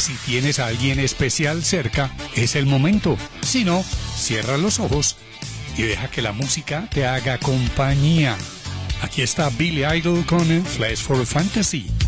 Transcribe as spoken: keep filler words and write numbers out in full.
Si tienes a alguien especial cerca, es el momento. Si no, cierra los ojos y deja que la música te haga compañía. Aquí está Billy Idol con Flash for Fantasy.